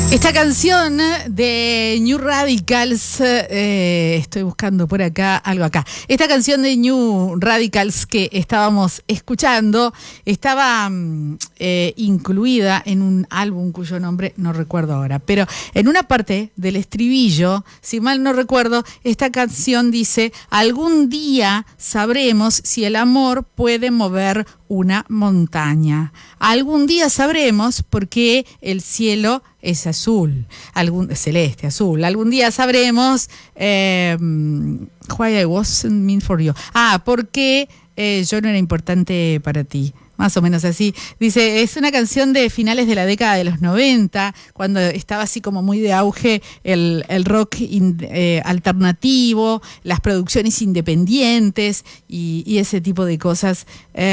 Esta canción de New Radicals, estoy buscando por acá, algo acá. Esta canción de New Radicals que estábamos escuchando estaba incluida en un álbum cuyo nombre no recuerdo ahora, pero en una parte del estribillo, si mal no recuerdo, esta canción dice: algún día sabremos si el amor puede mover una montaña. Algún día sabremos por qué el cielo es azul, celeste, azul. Algún día sabremos why I wasn't meant for you. ¿Por qué yo no era importante para ti? Más o menos así. Dice, es una canción de finales de la década de los 90, cuando estaba así como muy de auge el rock alternativo, las producciones independientes y ese tipo de cosas.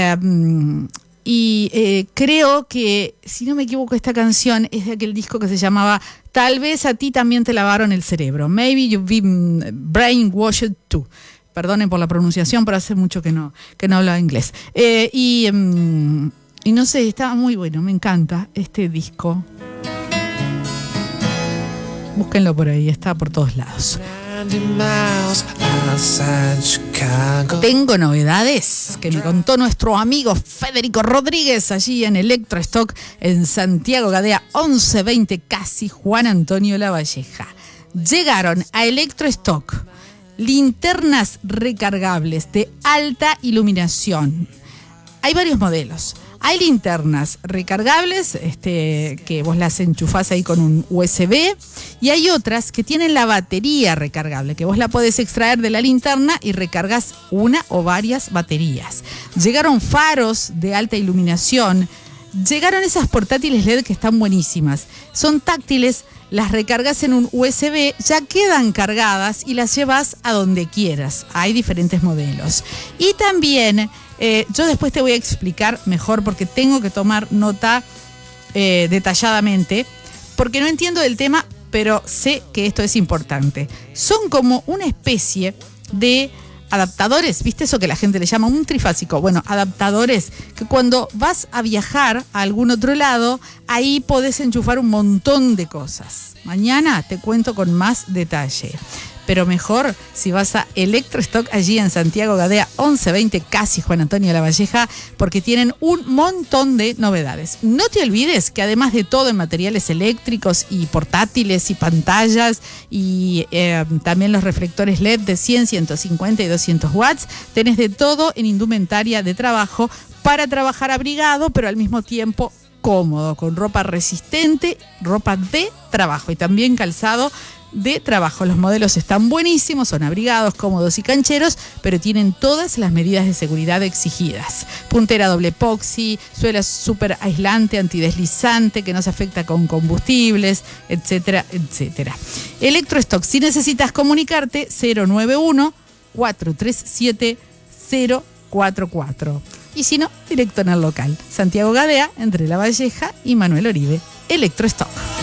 Creo que, si no me equivoco, esta canción es de aquel disco que se llamaba Tal vez a ti también te lavaron el cerebro. Maybe you've been brainwashed too. Perdonen por la pronunciación, pero hace mucho que no hablaba inglés. Y no sé, está muy bueno, me encanta este disco. Búsquenlo por ahí, está por todos lados. Tengo novedades que me contó nuestro amigo Federico Rodríguez allí en Electrostock en Santiago Gadea 1120, casi Juan Antonio Lavalleja. Llegaron a Electrostock linternas recargables de alta iluminación. Hay varios modelos. Hay linternas recargables que vos las enchufás ahí con un USB, y hay otras que tienen la batería recargable, que vos la podés extraer de la linterna y recargas una o varias baterías. Llegaron faros de alta iluminación. Llegaron esas portátiles LED que están buenísimas. Son táctiles, las recargas en un USB, ya quedan cargadas y las llevas a donde quieras. Hay diferentes modelos. Y también, yo después te voy a explicar mejor porque tengo que tomar nota detalladamente, porque no entiendo del tema, pero sé que esto es importante. Son como una especie de adaptadores, ¿viste eso que la gente le llama un trifásico? Bueno, adaptadores que cuando vas a viajar a algún otro lado, ahí podés enchufar un montón de cosas. Mañana te cuento con más detalle. Pero mejor si vas a Electrostock allí en Santiago Gadea 1120, casi Juan Antonio Lavalleja, porque tienen un montón de novedades. No te olvides que además de todo en materiales eléctricos y portátiles y pantallas y también los reflectores LED de 100, 150 y 200 watts, tenés de todo en indumentaria de trabajo para trabajar abrigado, pero al mismo tiempo cómodo, con ropa resistente, ropa de trabajo y también calzado de trabajo. Los modelos están buenísimos, son abrigados, cómodos y cancheros, pero tienen todas las medidas de seguridad exigidas. Puntera doble epoxi, suela súper aislante, antideslizante, que no se afecta con combustibles, etcétera, etcétera. Electrostock, si necesitas comunicarte, 091-437-044. Y si no, directo en el local. Santiago Gadea, entre Lavalleja y Manuel Oribe. Electrostock.